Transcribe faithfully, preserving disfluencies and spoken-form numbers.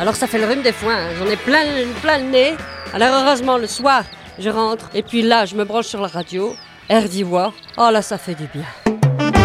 Alors ça fait le rhume des foins, hein. J'en ai plein, plein le nez. Alors heureusement, le soir, je rentre et puis là, je me branche sur la radio. R d'Ivoire. Oh là, ça fait du bien.